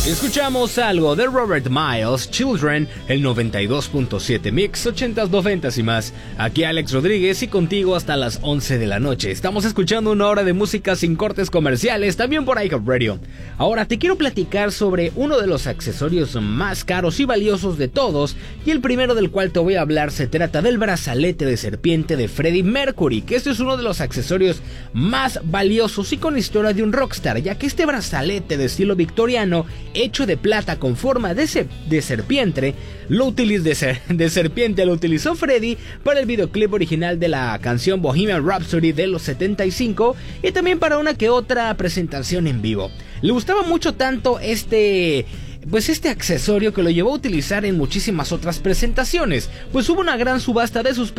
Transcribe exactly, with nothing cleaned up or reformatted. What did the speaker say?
Escuchamos algo de Robert Miles, Children, el noventa y dos punto siete Mix, ochentas, noventas y más. Aquí Alex Rodríguez y contigo hasta las once de la noche. Estamos escuchando una hora de música sin cortes comerciales, también por iHeartRadio. Ahora te quiero platicar sobre uno de los accesorios más caros y valiosos de todos, y el primero del cual te voy a hablar se trata del brazalete de serpiente de Freddie Mercury, que este es uno de los accesorios más valiosos y con historia de un rockstar, ya que este brazalete de estilo victoriano, hecho de plata con forma de, se- de serpiente, lo utiliz- de, ser- de serpiente lo utilizó Freddie para el videoclip original de la canción Bohemian Rhapsody de los setenta y cinco y también para una que otra presentación en vivo. Le gustaba mucho tanto este... pues este accesorio que lo llevó a utilizar en muchísimas otras presentaciones, pues hubo una gran subasta de sus